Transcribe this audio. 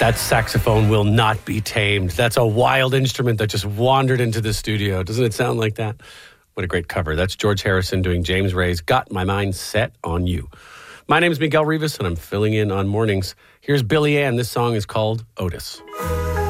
That saxophone will not be tamed. That's a wild instrument that just wandered into the studio. Doesn't it sound like that? What a great cover. That's George Harrison doing James Ray's Got My Mind Set on You. My name is Miguel Rivas, and I'm filling in on mornings. Here's Billy Ann. This song is called Otis.